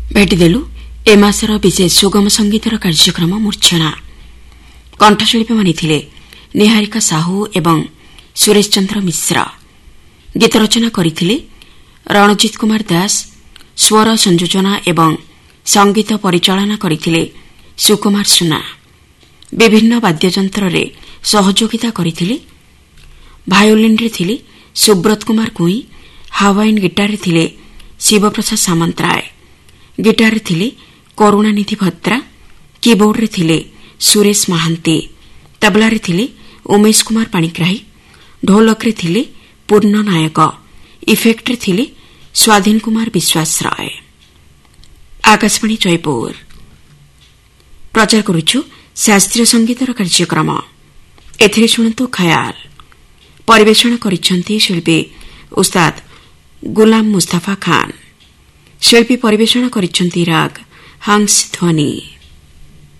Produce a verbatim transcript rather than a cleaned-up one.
भेटिदेलु ए मासर विशेष सुगम संगीतर कार्यक्रम मूर्छना। कंठशिल्पी माने थिले निहारिका साहू एवं सुरेश चंद्र मिश्र। गीत रचना करिथिले रणजित कुमार दास। स्वर संयोजना एवं संगीत परिचालना करिथिले सुकुमार सुना। विभिन्न वाद्ययंत्र रे सहयोगिता करिथिले। भायोलिन रे थिले सुब्रत कुमार कुई। हावाइन गिटार रे थिले शिवप्रसाद सामंतराय। गिटार रे थिले करुणानिधि भद्रा। कीबोर्ड रे थिले सुरेश महांती। तबला रे थिले उमेश कुमार पाणिग्राही। ढोलक रे थिले पूर्ण नायक। इफेक्ट रे थिले स्वाधीन कुमार विश्वास राय। आकाशवाणी जयपुर प्रचार करुछु शास्त्रीय संगीतर कार्यक्रम। एथिरे शुणन्तु खयाल। परिवेषण करिसेंती शिल्पी उस्ताद गुलाम मुस्तफा खान। शिल्पी परिवेषण करिसेंती राग हंस ध्वनि।